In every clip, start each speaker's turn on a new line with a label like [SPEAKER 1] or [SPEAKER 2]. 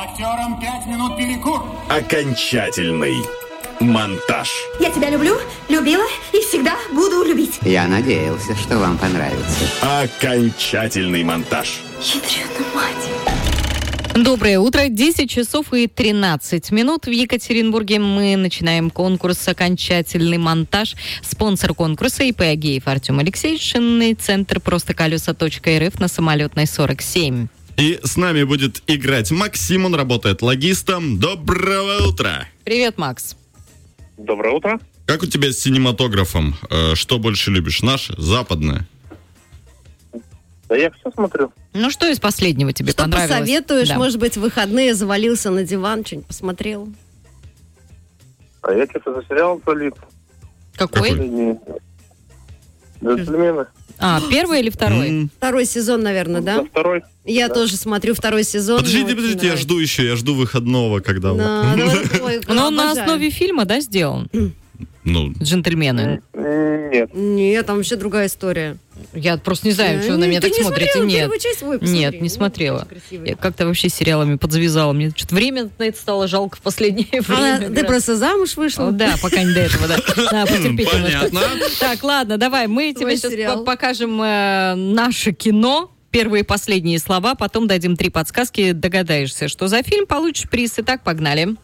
[SPEAKER 1] Актерам 5 минут перекур.
[SPEAKER 2] Окончательный монтаж.
[SPEAKER 3] Я тебя люблю, любила и всегда буду любить.
[SPEAKER 4] Я надеялся, что вам понравится.
[SPEAKER 2] Окончательный монтаж.
[SPEAKER 3] Ядрёна мать.
[SPEAKER 5] Доброе утро, 10 часов и 13 минут. В Екатеринбурге мы начинаем конкурс «Окончательный монтаж». Спонсор конкурса ИП Агеев Артем Алексеевич, шинный центр простоколеса.рф на Самолетной 47.
[SPEAKER 6] И с нами будет играть Максим, он работает логистом. Доброго утра!
[SPEAKER 5] Привет, Макс.
[SPEAKER 7] Доброе утро.
[SPEAKER 6] Как у тебя с синематографом? Что больше любишь, наше, западное?
[SPEAKER 7] Да я все смотрю.
[SPEAKER 5] Ну, что из последнего тебе
[SPEAKER 8] что
[SPEAKER 5] понравилось?
[SPEAKER 8] Посоветуешь?
[SPEAKER 5] Да.
[SPEAKER 8] Может быть, в выходные завалился на диван, что-нибудь посмотрел?
[SPEAKER 7] А я что-то за сериал залип.
[SPEAKER 5] Какой?
[SPEAKER 7] «Джентльмены».
[SPEAKER 5] Первый или второй?
[SPEAKER 8] Второй сезон, наверное, да?
[SPEAKER 7] Второй.
[SPEAKER 8] Я тоже смотрю второй сезон.
[SPEAKER 6] Подождите, я жду выходного, когда...
[SPEAKER 8] Да,
[SPEAKER 5] Но он на основе фильма, да, сделан?
[SPEAKER 6] Ну,
[SPEAKER 5] «Джентльмены».
[SPEAKER 7] Нет.
[SPEAKER 8] Нет, там вообще другая история.
[SPEAKER 5] Я просто не знаю, что вы на меня
[SPEAKER 8] Ты
[SPEAKER 5] так
[SPEAKER 8] не
[SPEAKER 5] смотрите.
[SPEAKER 8] смотрела
[SPEAKER 5] Нет.
[SPEAKER 8] первую часть? Ой, посмотри.
[SPEAKER 5] Нет, не смотрела.
[SPEAKER 8] Очень красивый.
[SPEAKER 5] Я как-то вообще сериалами подзвязала. Мне что-то время на это стало жалко в последнее время.
[SPEAKER 8] Ты просто замуж вышла?
[SPEAKER 5] Да, пока не до этого, да. Да, потерпеть
[SPEAKER 6] понятно.
[SPEAKER 5] немножко. Так, ладно, давай, мы тебе
[SPEAKER 8] Твой
[SPEAKER 5] сейчас
[SPEAKER 8] сериал.
[SPEAKER 5] покажем наше кино. Первые и последние слова, потом дадим 3 подсказки, догадаешься, что за фильм, получишь приз. Итак, погнали.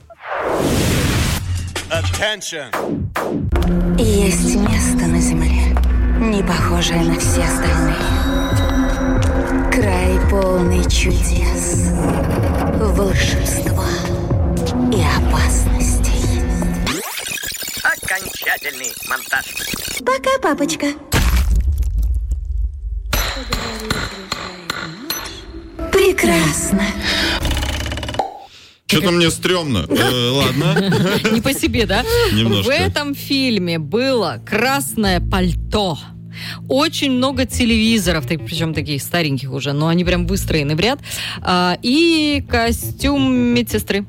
[SPEAKER 3] Есть место на земле, не похожее на все остальные. Край полный чудес, волшебства и опасностей.
[SPEAKER 4] Окончательный монтаж.
[SPEAKER 3] Пока, папочка. Прекрасно.
[SPEAKER 6] что-то мне стрёмно. Ладно.
[SPEAKER 5] Не по себе, да?
[SPEAKER 6] Немножко.
[SPEAKER 5] В этом фильме было красное пальто. Очень много телевизоров, причем таких стареньких уже, но они прям выстроены в ряд. И костюм медсестры.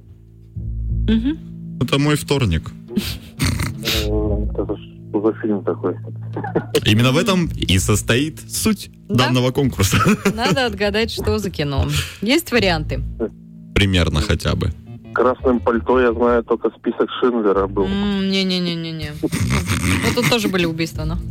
[SPEAKER 6] Это мой вторник.
[SPEAKER 7] Это что за фильм такой?
[SPEAKER 6] Именно в этом и состоит суть
[SPEAKER 5] Да?
[SPEAKER 6] данного конкурса.
[SPEAKER 5] Надо отгадать, что за кино. Есть варианты?
[SPEAKER 6] Примерно хотя бы.
[SPEAKER 7] Красным пальто я знаю, только список Шиндлера был.
[SPEAKER 5] Не-не-не-не-не. Ну, тут тоже были убийства, но...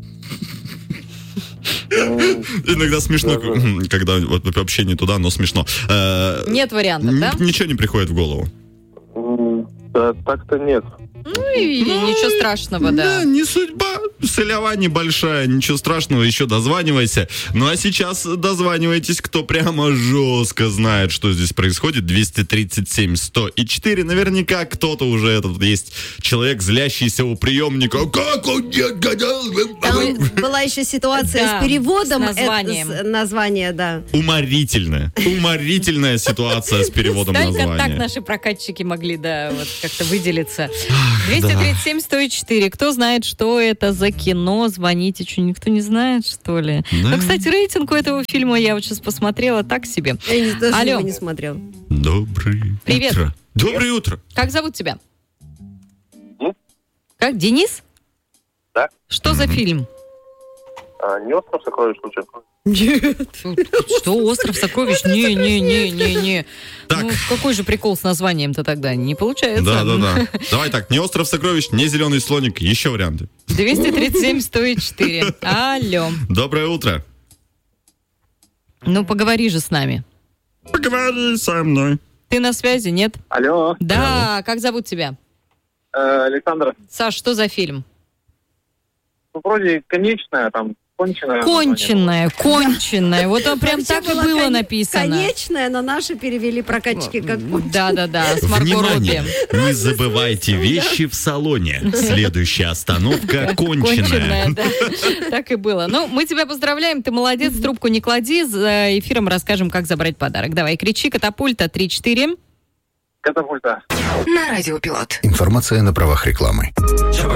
[SPEAKER 6] Иногда смешно, когда вот вообще не туда, но смешно.
[SPEAKER 5] Нет вариантов, да?
[SPEAKER 6] Ничего не приходит в голову.
[SPEAKER 7] Да, так-то нет.
[SPEAKER 5] Ну и ничего страшного, да.
[SPEAKER 6] Не судьба. Солява небольшая, ничего страшного, еще дозванивайся. Ну а сейчас дозванивайтесь, кто прямо жестко знает, что здесь происходит. 237-104. Наверняка кто-то уже есть человек, злящийся у приемника. Как он не отгадал?
[SPEAKER 8] Там была еще ситуация
[SPEAKER 5] Да,
[SPEAKER 8] с переводом.
[SPEAKER 5] с названием.
[SPEAKER 8] Название, да.
[SPEAKER 6] Уморительная ситуация с переводом
[SPEAKER 5] Только так
[SPEAKER 6] названия.
[SPEAKER 5] наши прокатчики могли, да, вот как-то выделиться. 237-104. Кто знает, что это за кино? Звоните. Что, никто не знает, что ли?
[SPEAKER 6] Да.
[SPEAKER 5] Ну, кстати, рейтинг у этого фильма я вот сейчас посмотрела так себе.
[SPEAKER 8] Я даже
[SPEAKER 5] Алло.
[SPEAKER 8] его не смотрел.
[SPEAKER 6] Доброе
[SPEAKER 5] Привет.
[SPEAKER 6] утро. Доброе утро.
[SPEAKER 5] Как зовут тебя?
[SPEAKER 7] Ну?
[SPEAKER 5] Как, Денис?
[SPEAKER 7] Да.
[SPEAKER 5] Что за фильм?
[SPEAKER 7] Не «Остров сокровищ» случайно?
[SPEAKER 5] Что, «Остров сокровищ»? Не.
[SPEAKER 6] Так.
[SPEAKER 5] Ну, какой же прикол с названием-то тогда? Не получается.
[SPEAKER 6] Да. Давай так, не «Остров сокровищ», не «Зеленый слоник». Еще варианты.
[SPEAKER 5] 237-104. Алло.
[SPEAKER 6] Доброе утро.
[SPEAKER 5] Ну, поговори же с нами.
[SPEAKER 6] Поговори со мной.
[SPEAKER 5] Ты на связи, нет?
[SPEAKER 7] Алло,
[SPEAKER 5] Да, как зовут тебя?
[SPEAKER 7] Александр.
[SPEAKER 5] Саш, что за фильм?
[SPEAKER 7] Ну, вроде конечная, там, конченая.
[SPEAKER 5] Конченная. Вот он прям
[SPEAKER 8] Вообще
[SPEAKER 5] так и было написано.
[SPEAKER 8] Конечное, но наши перевели прокатчики как
[SPEAKER 5] Да, с Марго Робби.
[SPEAKER 6] Внимание! Не забывайте вещи в салоне. Следующая остановка конченая.
[SPEAKER 5] Да. Так и было. Ну, мы тебя поздравляем, ты молодец, трубку не клади. За эфиром расскажем, как забрать подарок. Давай, кричи, катапульта, 3-4.
[SPEAKER 7] Катапульта.
[SPEAKER 3] На радио Пилот.
[SPEAKER 9] Информация на правах рекламы.